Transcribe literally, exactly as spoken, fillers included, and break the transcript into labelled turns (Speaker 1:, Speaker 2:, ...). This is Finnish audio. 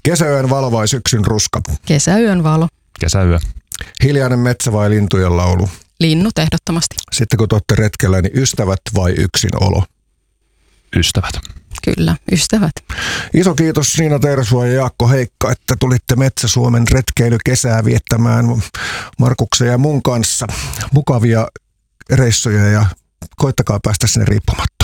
Speaker 1: Kesäyön valo vai syksyn ruska?
Speaker 2: Kesäyön valo.
Speaker 3: Kesäyö.
Speaker 1: Hiljainen metsä vai lintujen laulu?
Speaker 2: Linnut ehdottomasti.
Speaker 1: Sitten kun te olette retkellä, niin ystävät vai yksinolo?
Speaker 3: Ystävät.
Speaker 2: Kyllä, ystävät.
Speaker 1: Iso kiitos Niina Tersua ja Jaakko Heikka, että tulitte Metsä-Suomen retkeilykesää viettämään Markuksen ja mun kanssa. Mukavia reissuja ja koittakaa päästä sinne riippumatta.